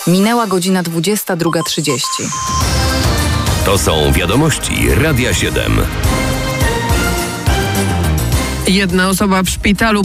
Minęła godzina 22:30. To są wiadomości Radia 7. Jedna osoba w szpitalu